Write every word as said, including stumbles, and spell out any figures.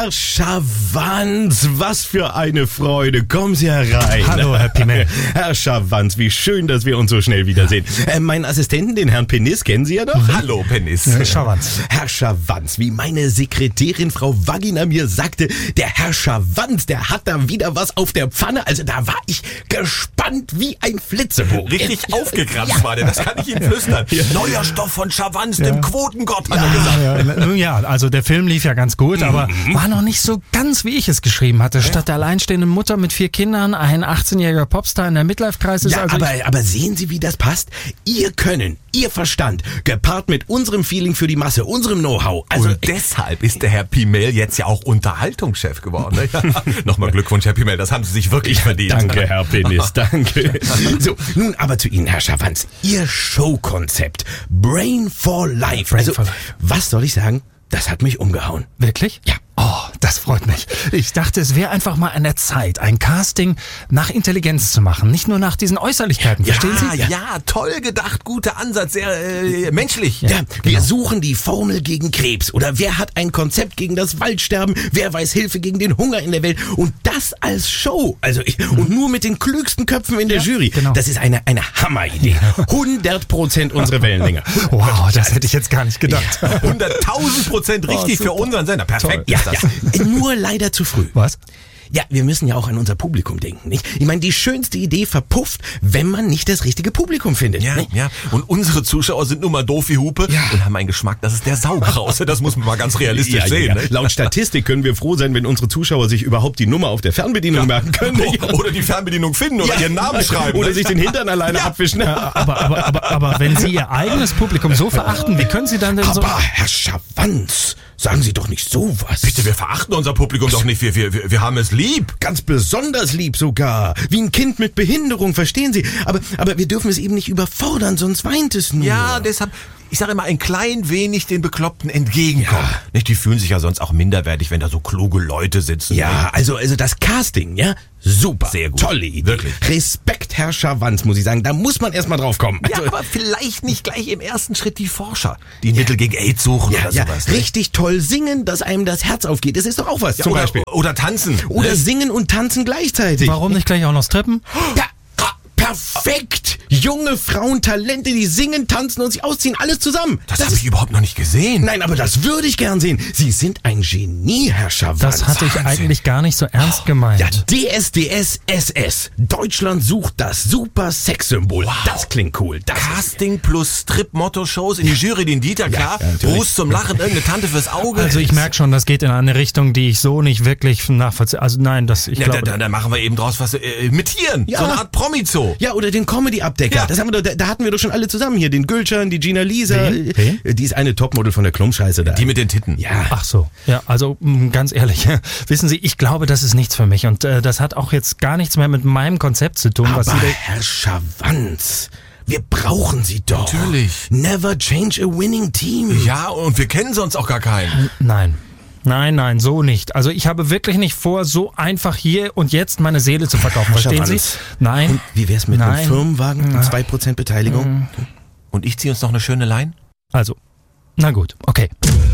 Herr Schawanz, was für eine Freude. Kommen Sie herein. Hallo, Herr Pimmel. Herr Schawanz, wie schön, dass wir uns so schnell wiedersehen. Äh, meinen Assistenten, den Herrn Penis, kennen Sie ja doch? Mhm. Hallo, Penis. Herr Schawanz. Herr Schawanz, wie meine Sekretärin Frau Vagina mir sagte, der Herr Schawanz, der hat da wieder was auf der Pfanne. Also da war ich gespannt wie ein Flitzebogen. Richtig Ja. aufgekratzt Ja. war der, das kann ich Ihnen flüstern. Neuer Stoff von Schawanz, dem Quotengott, hat er gesagt. Ja, ja, also der Film lief ja ganz gut, aber war noch nicht so ganz, wie ich es geschrieben hatte. Statt der alleinstehenden Mutter mit vier Kindern, ein achtzehnjähriger Popstar in der Midlife-Crisis. Ja, also aber, aber sehen Sie, wie das passt? Ihr Können, Ihr Verstand, gepaart mit unserem Feeling für die Masse, unserem Know-how. Also Und deshalb ist der Herr Pimmel jetzt ja auch Unterhaltungschef geworden. Ne? Nochmal Glückwunsch, Herr Pimmel, das haben Sie sich wirklich verdient. Danke, Herr Penis, danke. So, nun aber zu Ihnen, Herr Schawanz. Ihr Showkonzept, Brain for Life. Brain also, for Life. was soll ich sagen? Das hat mich umgehauen. Wirklich? Ja. Oh, das freut mich. Ich dachte, es wäre einfach mal an der Zeit, ein Casting nach Intelligenz zu machen, nicht nur nach diesen Äußerlichkeiten. Verstehen ja, Sie? ja, ja, toll gedacht, guter Ansatz, sehr äh, menschlich. Ja, Ja, wir genau. suchen die Formel gegen Krebs. Oder wer hat ein Konzept gegen das Waldsterben? Wer weiß Hilfe gegen den Hunger in der Welt? Und das als Show. Also ich, und nur mit den klügsten Köpfen in der Ja, Jury. genau. Das ist eine, eine Hammeridee. hundert Prozent unsere Wellenlänge. Wow, das hätte ich jetzt gar nicht gedacht. hunderttausend Prozent richtig Oh, für super. unseren Sender. Perfekt Ja, ist das. ja, nur leider zu früh. Was? Ja, wir müssen ja auch an unser Publikum denken, nicht? Ich meine, die schönste Idee verpufft, wenn man nicht das richtige Publikum findet. Ja, nicht? ja. Und unsere Zuschauer sind nun mal doof wie Hupe Ja. und haben einen Geschmack, das ist der Saugrause. Das muss man mal ganz realistisch Ja, ja, sehen. ja. Ne? Laut Statistik können wir froh sein, wenn unsere Zuschauer sich überhaupt die Nummer auf der Fernbedienung merken können. Oder die Fernbedienung finden oder Ja. ihren Namen schreiben. Oder ne? sich den Hintern alleine abwischen. Aber, aber, aber, aber wenn Sie Ihr eigenes Publikum so verachten, wie können Sie dann denn so... Aber Herr Schawanz, sagen Sie doch nicht sowas. Bitte, wir verachten unser Publikum doch nicht. Wir, wir, wir, wir haben es lieb. Ganz besonders lieb sogar. Wie ein Kind mit Behinderung, verstehen Sie? Aber, aber wir dürfen es eben nicht überfordern, sonst weint es nur. Ja, deshalb, ich sage immer, ein klein wenig den Bekloppten entgegenkommen. Ja. Nicht, die fühlen sich ja sonst auch minderwertig, wenn da so kluge Leute sitzen. Ja, also, also das Casting, ja? Super. Sehr gut. Tolle Idee. Wirklich. Respekt, Herr Schawanz, muss ich sagen. Da muss man erstmal drauf kommen. Ja, Also, aber vielleicht nicht gleich im ersten Schritt die Forscher, die ein Mittel gegen AIDS suchen ja, oder ja, sowas. ne? richtig toll singen, dass einem das Herz aufgeht. Das ist doch auch was, Ja, zum oder, Beispiel. oder tanzen. Oder ne? singen und tanzen gleichzeitig. Warum nicht gleich auch noch strippen? Ja, ah, perfekt. Junge Frauen, Talente, die singen, tanzen und sich ausziehen, alles zusammen. Das, habe ich überhaupt noch nicht gesehen. Nein, aber das würde ich gern sehen. Sie sind ein Genie, Herr Schawanz. Das hatte ich Wahnsinn. eigentlich gar nicht so ernst gemeint. Ja, D S D S S S. Deutschland sucht das super Sexsymbol. Wow. Das klingt cool. Das Casting plus Strip-Motto-Shows in die Jury, den Dieter, klar. ja, natürlich. Bruce zum Lachen, irgendeine Tante fürs Auge. Also ich merke schon, das geht in eine Richtung, die ich so nicht wirklich nachvollziehe. Also nein, das ich Ja, da, glaube. da, da machen wir eben draus was äh, mit Tieren. Ja. So eine Art Promi-Zoo. Ja, oder den Comedy-Abdecker. Ja. Das haben wir doch, da, da hatten wir doch schon alle zusammen hier. Den Gülcan, die Gina Lisa. Wen? Wen? Äh, Die ist eine Topmodel von der Klumpscheiße da. Die mit den Titten. Ja. Ach so, ja, also mh, ganz ehrlich, wissen Sie, ich glaube, das ist nichts für mich und äh, das hat auch jetzt gar nichts mehr mit meinem Konzept zu tun, was Aber Sie da Herr Schawanz, wir brauchen Sie doch. Natürlich. Never change a winning team. Ja, und wir kennen sonst auch gar keinen. Nein. Nein, nein, so nicht. Also ich habe wirklich nicht vor, so einfach hier und jetzt meine Seele zu verkaufen. Herr Verstehen Sie? Schawanz. Nein. Und wie wär's mit Nein. einem Firmenwagen und zwei Prozent Beteiligung? Und ich ziehe uns noch eine schöne Lein? Also, na gut, okay.